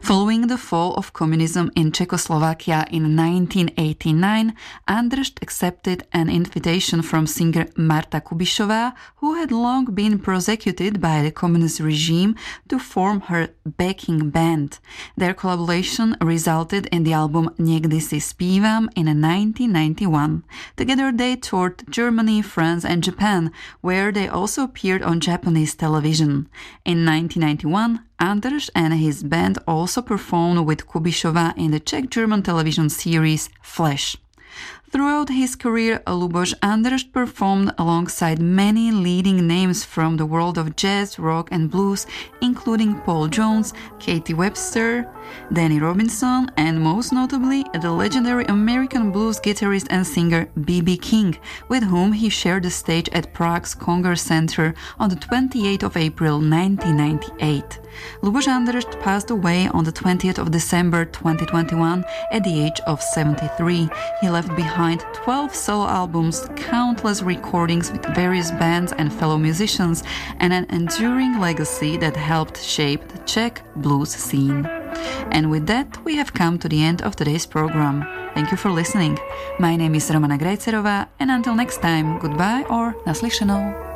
Following the fall of communism in Czechoslovakia in 1989, Andršt accepted an invitation from singer Marta Kubišová, who had long been prosecuted by the communist regime, to form her backing band. Their collaboration resulted in the album Niekdy si zpívam in 1991. Together they toured Germany, France and Japan, where they also appeared on Japanese television. In 1991, Andršt and his band also performed with Kubišová in the Czech-German television series Flash. Throughout his career, Luboš Andršt performed alongside many leading names from the world of jazz, rock and blues, including Paul Jones, Katie Webster, Danny Robinson, and most notably the legendary American blues guitarist and singer B.B. King, with whom he shared the stage at Prague's Congress Center on the 28th of April 1998. Luboš Andršt passed away on the 20th of December 2021 at the age of 73. He left behind 12 solo albums, countless recordings with various bands and fellow musicians, and an enduring legacy that helped shape the Czech blues scene. And with that, we have come to the end of today's program. Thank you for listening. My name is Romana Grajcerová, and until next time, goodbye or naslyšenou.